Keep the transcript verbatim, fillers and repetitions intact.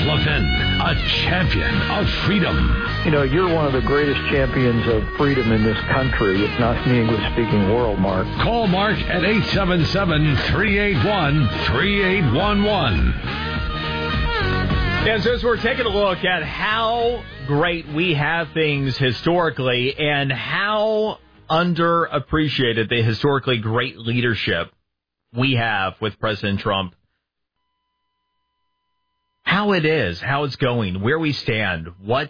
Levin, a champion of freedom. You know, you're one of the greatest champions of freedom in this country, if not in the English-speaking world, Mark. Call Mark at eight seven seven, three eight one, three eight one one. And so as we're taking a look at how great we have things historically and how underappreciated the historically great leadership we have with President Trump, how it is, how it's going, where we stand, what